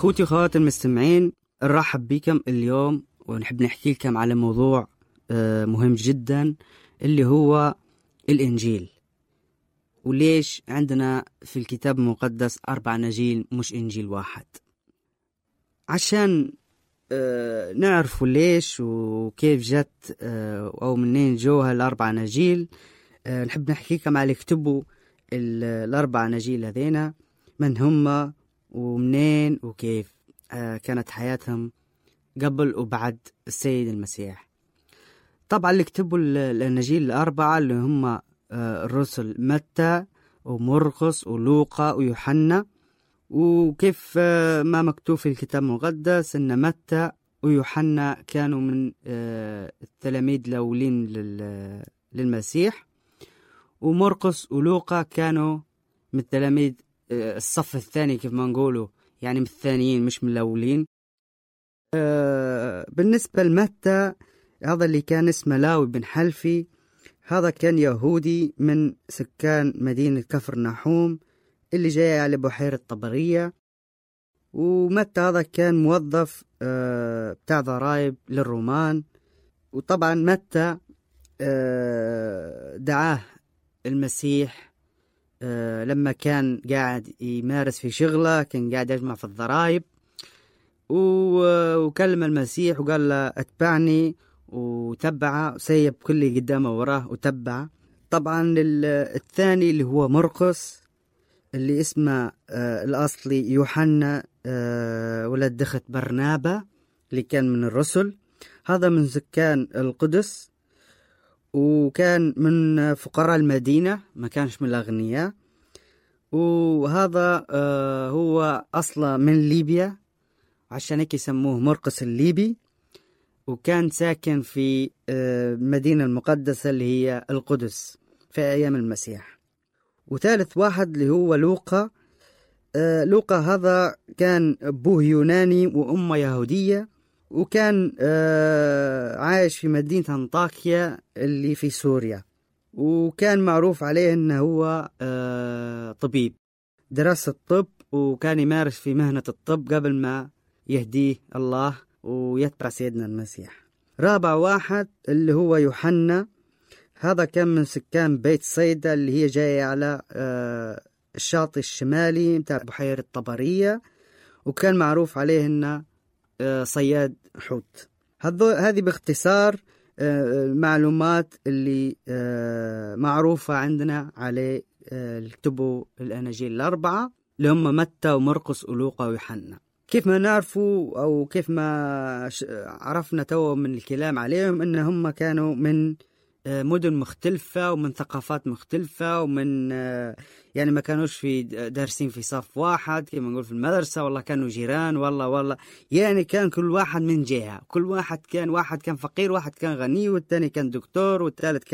خوتي وخواتي المستمعين، نرحب بكم اليوم ونحب نحكي لكم على موضوع مهم جدا اللي هو الإنجيل. وليش عندنا في الكتاب المقدس 4 أناجيل مش إنجيل واحد؟ عشان نعرفوا ليش وكيف جت أو منين جوها 4 أناجيل. نحب نحكي لكم على كتبوا 4 أناجيل هذينا، من هم ومنين وكيف كانت حياتهم قبل وبعد السيد المسيح. طبعا اللي كتبوا الأناجيل 4 اللي هم الرسل متى ومرقس ولوقا ويوحنا. وكيف ما مكتوب في الكتاب المقدس ان متى ويوحنا كانوا من التلاميذ الأولين للمسيح، ومرقس ولوقا كانوا من التلاميذ الصف الثاني، كيف ما نقولوا يعني من الثانيين مش من الأولين. بالنسبة لمتى، هذا اللي كان اسمه لاوي بن حلفي، هذا كان يهودي من سكان مدينة كفر نحوم اللي جاي على بحيرة طبرية. ومتى هذا كان موظف بتاع ضرائب للرومان. وطبعا متى دعاه المسيح لما كان قاعد يمارس في شغله، كان قاعد يجمع في الضرائب، وكلم المسيح وقال له اتبعني، وتبعه، سيب كل اللي قدامه وراه وتبعه. طبعا الثاني اللي هو مرقس اللي اسمه الأصلي يوحنا ولد دخت برنابا اللي كان من الرسل، هذا من سكان القدس وكان من فقراء المدينة، ما كانش من الأغنياء. وهذا هو أصلا من ليبيا، عشان هيك يسموه مرقس الليبي، وكان ساكن في المدينة المقدسة اللي هي القدس في أيام المسيح. وثالث واحد اللي هو لوقا. لوقا هذا كان أبوه يوناني وأمه يهودية، وكان عايش في مدينة أنطاكيا اللي في سوريا، وكان معروف عليه أنه هو طبيب، درس الطب وكان يمارس في مهنة الطب قبل ما يهديه الله ويتبع سيدنا المسيح. رابع واحد اللي هو يوحنا، هذا كان من سكان بيت صيدا اللي هي جاية على الشاطئ الشمالي متاع بحيرة طبرية، وكان معروف عليه انه صياد حوت. هذه باختصار المعلومات اللي معروفة عندنا على الكتب الأناجيل 4 اللي هم متى ومرقس ولوقا ويوحنا. كيف ما نعرفوا أو كيف ما عرفنا تو من الكلام عليهم إن هم كانوا من مدن مختلفة ومن ثقافات مختلفة، ومن يعني ما كانوش في دارسين في صف واحد كما نقول في المدرسة، والله كانوا جيران، والله يعني كان كل واحد من جهة، كل واحد كان فقير، واحد كان غني، والثاني كان دكتور، والثالث كان